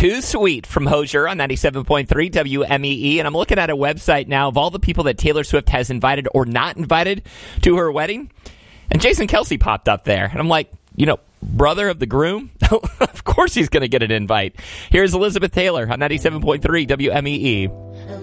Too Sweet from Hozier on 97.3 WMEE. And I'm looking at a website now of all the people that Taylor Swift has invited or not invited to her wedding. And Jason Kelce popped up there. And I'm like, brother of the groom? Of course he's going to get an invite. Here's Elizabeth Taylor on 97.3 WMEE.